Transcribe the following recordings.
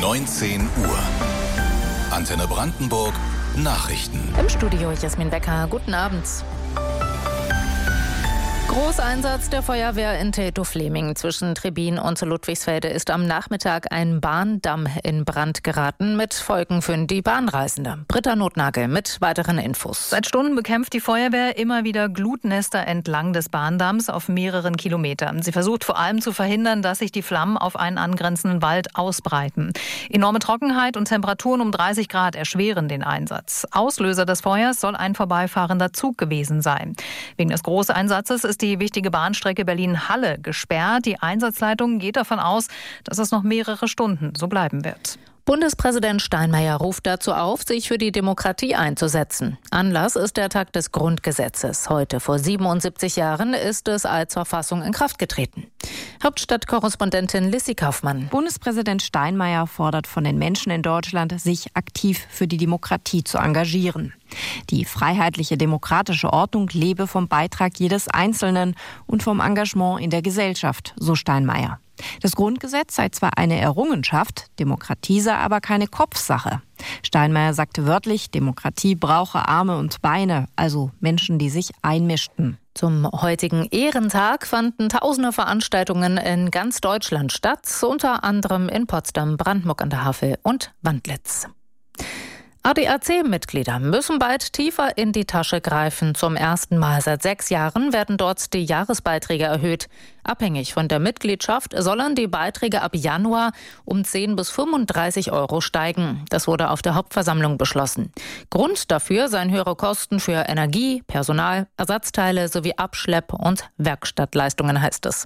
19 Uhr. Antenne Brandenburg Nachrichten. Im Studio Jasmin Becker. Guten Abend. Großeinsatz der Feuerwehr in Teltow-Fleming zwischen Trebin und Ludwigsfelde ist am Nachmittag ein Bahndamm in Brand geraten mit Folgen für die Bahnreisende. Britta Notnagel mit weiteren Infos. Seit Stunden bekämpft die Feuerwehr immer wieder Glutnester entlang des Bahndamms auf mehreren Kilometern. Sie versucht vor allem zu verhindern, dass sich die Flammen auf einen angrenzenden Wald ausbreiten. Enorme Trockenheit und Temperaturen um 30 Grad erschweren den Einsatz. Auslöser des Feuers soll ein vorbeifahrender Zug gewesen sein. Wegen des Großeinsatzes ist die wichtige Bahnstrecke Berlin-Halle gesperrt. Die Einsatzleitung geht davon aus, dass es noch mehrere Stunden so bleiben wird. Bundespräsident Steinmeier ruft dazu auf, sich für die Demokratie einzusetzen. Anlass ist der Tag des Grundgesetzes. Heute vor 77 Jahren ist es als Verfassung in Kraft getreten. Hauptstadtkorrespondentin Lissy Kaufmann. Bundespräsident Steinmeier fordert von den Menschen in Deutschland, sich aktiv für die Demokratie zu engagieren. Die freiheitliche demokratische Ordnung lebe vom Beitrag jedes Einzelnen und vom Engagement in der Gesellschaft, so Steinmeier. Das Grundgesetz sei zwar eine Errungenschaft, Demokratie sei aber keine Kopfsache. Steinmeier sagte wörtlich, Demokratie brauche Arme und Beine, also Menschen, die sich einmischten. Zum heutigen Ehrentag fanden tausende Veranstaltungen in ganz Deutschland statt, unter anderem in Potsdam, Brandenburg an der Havel und Wandlitz. ADAC-Mitglieder müssen bald tiefer in die Tasche greifen. Zum ersten Mal seit 6 Jahren werden dort die Jahresbeiträge erhöht. Abhängig von der Mitgliedschaft sollen die Beiträge ab Januar um 10 bis 35 € steigen. Das wurde auf der Hauptversammlung beschlossen. Grund dafür seien höhere Kosten für Energie, Personal, Ersatzteile sowie Abschlepp- und Werkstattleistungen, heißt es.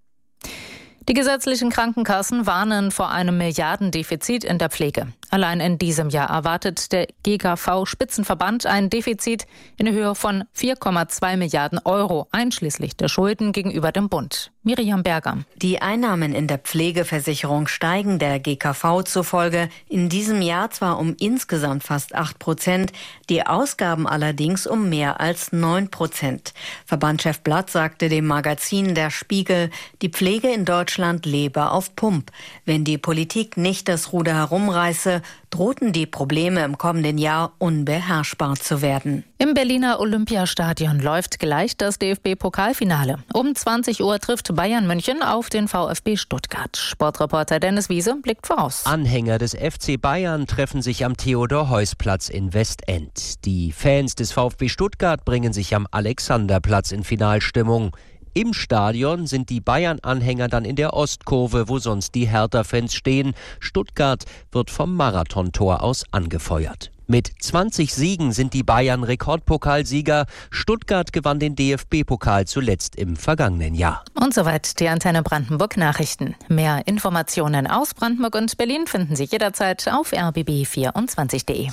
Die gesetzlichen Krankenkassen warnen vor einem Milliardendefizit in der Pflege. Allein in diesem Jahr erwartet der GKV-Spitzenverband ein Defizit in Höhe von 4,2 Milliarden €, einschließlich der Schulden gegenüber dem Bund. Miriam Berger. Die Einnahmen in der Pflegeversicherung steigen der GKV zufolge in diesem Jahr zwar um insgesamt fast 8%, die Ausgaben allerdings um mehr als 9%. Verbandschef Blatt sagte dem Magazin Der Spiegel, die Pflege in Deutschland lebe auf Pump. Wenn die Politik nicht das Ruder herumreiße, drohten die Probleme im kommenden Jahr unbeherrschbar zu werden. Im Berliner Olympiastadion läuft gleich das DFB-Pokalfinale. Um 20 Uhr trifft Bayern München auf den VfB Stuttgart. Sportreporter Dennis Wiese blickt voraus. Anhänger des FC Bayern treffen sich am Theodor-Heuss-Platz in Westend. Die Fans des VfB Stuttgart bringen sich am Alexanderplatz in Finalstimmung. Im Stadion sind die Bayern-Anhänger dann in der Ostkurve, wo sonst die Hertha-Fans stehen. Stuttgart wird vom Marathontor aus angefeuert. Mit 20 Siegen sind die Bayern Rekordpokalsieger. Stuttgart gewann den DFB-Pokal zuletzt im vergangenen Jahr. Und soweit die Antenne Brandenburg Nachrichten. Mehr Informationen aus Brandenburg und Berlin finden Sie jederzeit auf rbb24.de.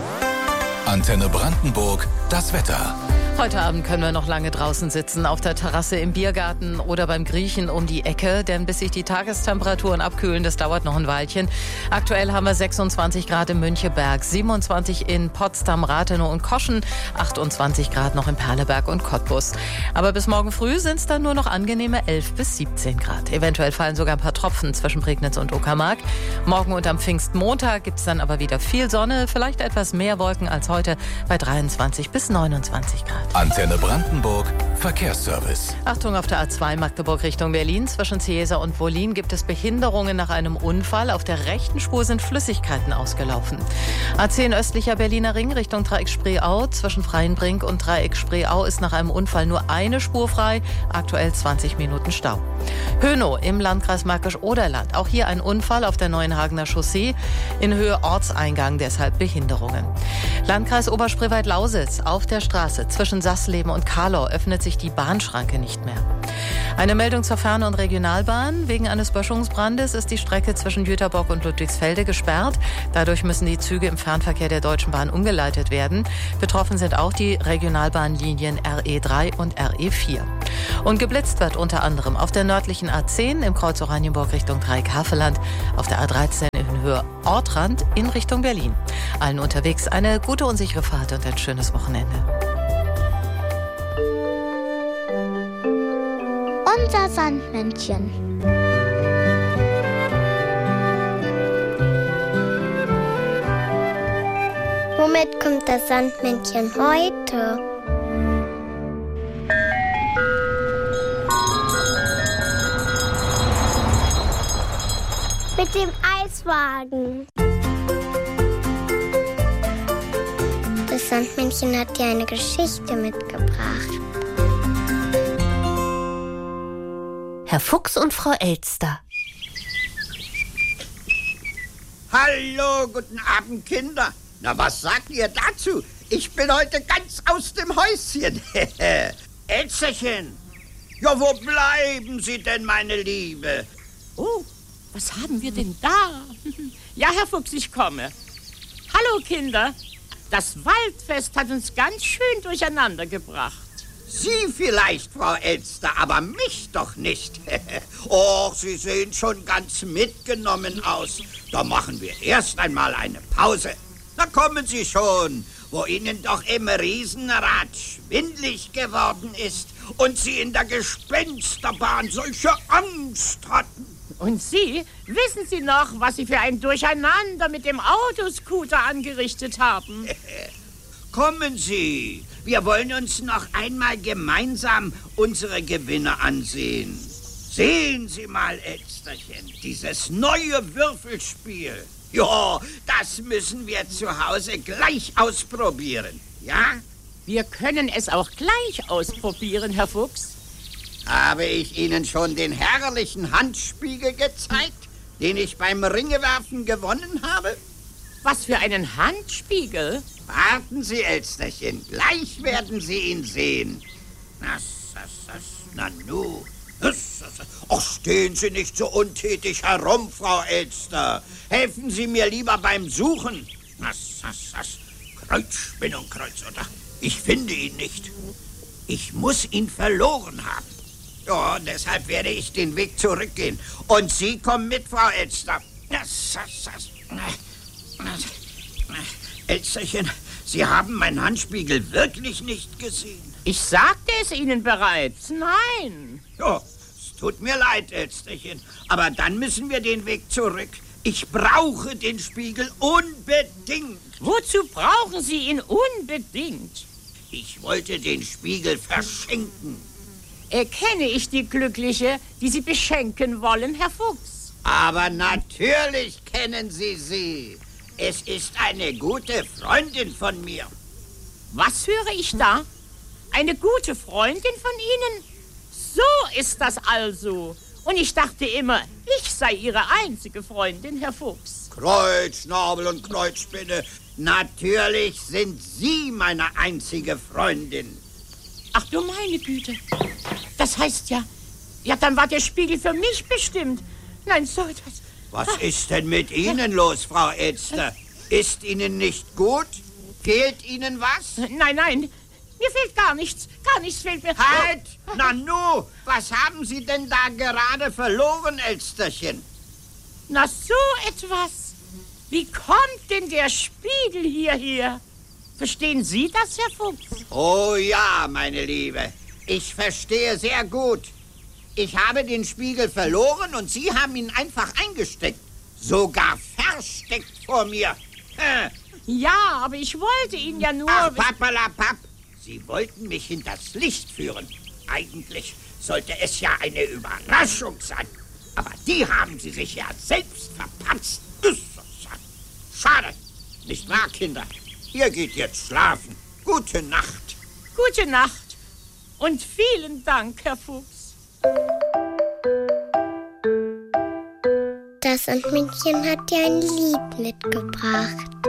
Antenne Brandenburg, das Wetter. Heute Abend können wir noch lange draußen sitzen, auf der Terrasse im Biergarten oder beim Griechen um die Ecke, denn bis sich die Tagestemperaturen abkühlen, das dauert noch ein Weilchen. Aktuell haben wir 26 Grad in Müncheberg, 27 in Potsdam, Rathenow und Koschen, 28 Grad noch in Perleberg und Cottbus. Aber bis morgen früh sind es dann nur noch angenehme 11 bis 17 Grad. Eventuell fallen sogar ein paar Tropfen zwischen Prignitz und Uckermark. Morgen und am Pfingstmontag gibt es dann aber wieder viel Sonne, vielleicht etwas mehr Wolken als heute bei 23 bis 29 Grad. Antenne Brandenburg Verkehrsservice. Achtung, auf der A2 Magdeburg Richtung Berlin. Zwischen Ciesa und Wollin gibt es Behinderungen nach einem Unfall. Auf der rechten Spur sind Flüssigkeiten ausgelaufen. A10 östlicher Berliner Ring Richtung Dreieck Spreeau. Zwischen Freienbrink und Dreieck Spreeau ist nach einem Unfall nur eine Spur frei. Aktuell 20 Minuten Stau. Hönow im Landkreis Märkisch-Oderland. Auch hier ein Unfall auf der Neuenhagener Chaussee. In Höhe Ortseingang, deshalb Behinderungen. Landkreis Oberspreewald-Lausitz. Auf der Straße zwischen Sassleben und Karlau öffnet sich die Bahnschranke nicht mehr. Eine Meldung zur Fern- und Regionalbahn. Wegen eines Böschungsbrandes ist die Strecke zwischen Jüterbock und Ludwigsfelde gesperrt. Dadurch müssen die Züge im Fernverkehr der Deutschen Bahn umgeleitet werden. Betroffen sind auch die Regionalbahnlinien RE3 und RE4. Und geblitzt wird unter anderem auf der nördlichen A10 im Kreuz Oranienburg Richtung Dreieck-Havelland, auf der A13 in Höhe Ortrand in Richtung Berlin. Allen unterwegs eine gute und sichere Fahrt und ein schönes Wochenende. Unser Sandmännchen. das Sandmännchen heute? Mit dem Eiswagen. Das Sandmännchen hat dir eine Geschichte mitgebracht. Herr Fuchs und Frau Elster. Hallo, guten Abend, Kinder. Na, was sagt ihr dazu? Ich bin heute ganz aus dem Häuschen. Elsterchen, ja, wo bleiben Sie denn, meine Liebe? Oh, was haben wir denn da? Ja, Herr Fuchs, ich komme. Hallo, Kinder. Das Waldfest hat uns ganz schön durcheinander gebracht. Sie vielleicht, Frau Elster, aber mich doch nicht. Och, Sie sehen schon ganz mitgenommen aus. Da machen wir erst einmal eine Pause. Na, kommen Sie schon, wo Ihnen doch im Riesenrad schwindlig geworden ist und Sie in der Gespensterbahn solche Angst hatten. Und Sie, wissen Sie noch, was Sie für ein Durcheinander mit dem Autoscooter angerichtet haben? Kommen Sie, wir wollen uns noch einmal gemeinsam unsere Gewinne ansehen. Sehen Sie mal, Elsterchen, dieses neue Würfelspiel. Ja, das müssen wir zu Hause gleich ausprobieren, ja? Wir können es auch gleich ausprobieren, Herr Fuchs. Habe ich Ihnen schon den herrlichen Handspiegel gezeigt, den ich beim Ringewerfen gewonnen habe? Was für einen Handspiegel? Warten Sie, Elsterchen, gleich werden Sie ihn sehen. Nanu. Ach, stehen Sie nicht so untätig herum, Frau Elster. Helfen Sie mir lieber beim Suchen. Kreuzspinnung, Kreuzotter. Ich finde ihn nicht. Ich muss ihn verloren haben. Ja, deshalb werde ich den Weg zurückgehen. Und Sie kommen mit, Frau Elster. Elsterchen, Sie haben meinen Handspiegel wirklich nicht gesehen. Ich sagte es Ihnen bereits. Nein. Ja, es tut mir leid, Elsterchen. Aber dann müssen wir den Weg zurück. Ich brauche den Spiegel unbedingt. Wozu brauchen Sie ihn unbedingt? Ich wollte den Spiegel verschenken. Erkenne ich die Glückliche, die Sie beschenken wollen, Herr Fuchs? Aber natürlich kennen Sie sie. Es ist eine gute Freundin von mir. Was höre ich da? Eine gute Freundin von Ihnen? So ist das also. Und ich dachte immer, ich sei Ihre einzige Freundin, Herr Fuchs. Kreuzschnabel und Kreuzspinne, natürlich sind Sie meine einzige Freundin. Ach du meine Güte. Das heißt ja, dann war der Spiegel für mich bestimmt. Nein, so etwas. Was ist denn mit Ihnen los, Frau Elster? Ist Ihnen nicht gut? Fehlt Ihnen was? Nein, mir fehlt gar nichts. Gar nichts fehlt mir. Halt! Nanu, was haben Sie denn da gerade verloren, Elsterchen? Na, so etwas. Wie kommt denn der Spiegel hierher? Verstehen Sie das, Herr Fuchs? Oh ja, meine Liebe. Ich verstehe sehr gut. Ich habe den Spiegel verloren und Sie haben ihn einfach eingesteckt. Sogar versteckt vor mir. Ja, aber ich wollte ihn ja nur... Ach, Pappalapapp. Sie wollten mich hinters Licht führen. Eigentlich sollte es ja eine Überraschung sein. Aber die haben Sie sich ja selbst verpatzt. Schade. Nicht wahr, Kinder? Ihr geht jetzt schlafen. Gute Nacht. Gute Nacht. Und vielen Dank, Herr Fuchs. Das Sandmännchen hat dir ein Lied mitgebracht.